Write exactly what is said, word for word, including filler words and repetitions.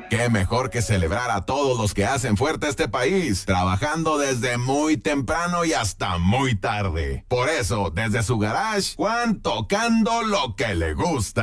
Qué mejor que celebrar a todos los que hacen fuerte este país, trabajando desde muy temprano y hasta muy tarde. Por eso, desde su garage, Juan tocando lo que le gusta.